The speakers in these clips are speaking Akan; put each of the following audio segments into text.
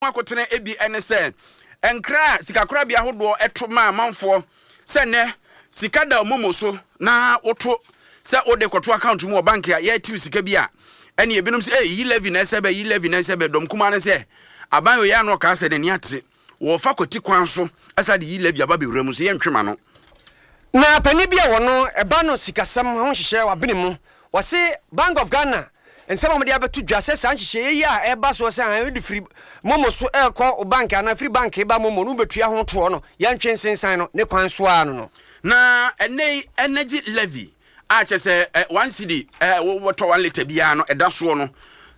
akotene ebi ene se enkra sikakora bia hodo eto ma manfo se ne sika da momoso na oto se ode kwoto account mu bank ya ye ti sika bia ene ebinom se yi levy na sebe dom kuma ne se aban yo ya no ka se de ne ate wo fa kwoti kwan so asa de yi levy aba bewura mu se ye ntwema no na pani bia wono eba no sikasam ho hyehyɛ wabene mu wase Bank of Ghana ensema mo de abetu dwase san hyehyɛ yi a eba so se an de free momo so ekɔ bank ana free bank eba momo no betua ho to no ya ntwen sensan no ne kwan so a no na ene energy levy a chese 1 cedi woto 1 liter bia no eda so no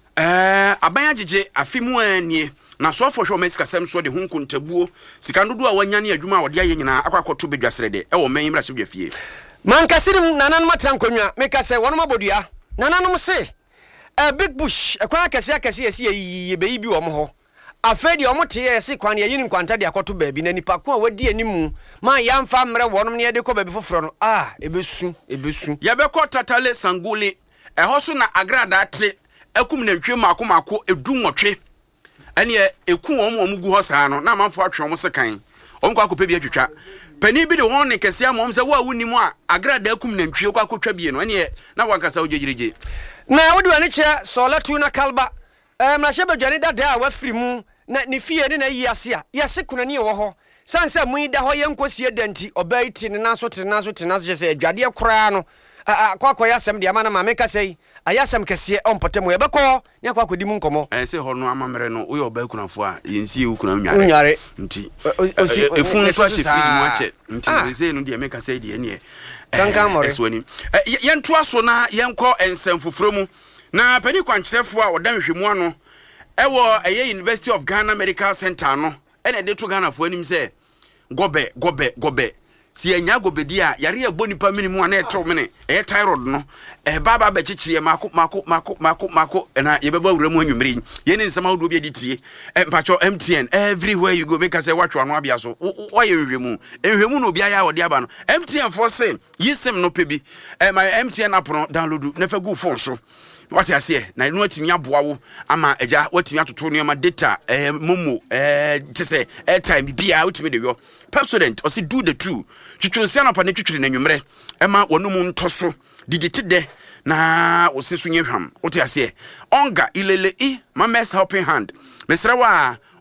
aban agege afimu anie na so afo mesika sem so de hu nkontabuo sika ndodo a wanya ne adwuma a wode aye nyina akwakoto bedwasere de e wo man yimra se dwafie man kasirim nanan matran konwa meka se wono mabodua nananom se big bush ekwan akese esi ye beyi bi wo mo ho afedi o mote esi kwan ye yini nkwanta de akoto baabi na nipa ko a wadi animu man yamfa mre wonom ne de ko baabi foforo no ebesu ye be ko tatale sangule ehoso na agrada ate akum na ntwe mako edu nwotwe ene eku won gu ho saa no na manfo atwe mo sekan on kwa kope bi atwetwa pani bi de won ne kese amom se wo awunimu a agrada akum na ntwe kwa akotwa bie no ene na wankasa ogegirige na wodi wani che solatu na kalba mrahye badwane dada a wafiri mu na ne fie ne na yi ase a yese kunani wo ho sanse mu ida ho yenkosie danti obaiti ne naso se adwade kora no akwa yasem de amana ma meka sei ayasem kese ompotemu yebekọ ne akwa kodi mu nkomo se ho no amamere no wo yoba kunafo a yensie wo kuna nware nti efun so ahye firi mu ache nti ze no de meka sei de ne eswani yento aso na yenko ensem foforo mu na pani kwankyerefo a odan hwemu ano ewo University of Ghana Medical Center no ene de to Ghana fo anim se gobe si anya gobedi a yare aboni pa minimu ana eto mene thyroid no baba ba chichire mako na yebeba wuramu anwumre yene nsama hodo bi editie mpacho MTN everywhere you go make say watwa no abia so oye nhwemu no bia ya wode aba no MTN for say yisem no pebi my MTN app no download na fa go phone so what I say na no atimi aboa wo ama eja watimi atoto no ma data momo say airtime bia watimi de yo Pepsodent or do the two twitwe se anapa ne twitwe na nwumre ema wonum ntoso diditide na osisu nyehwam what I say onga ilele mama's helping hand mesra wa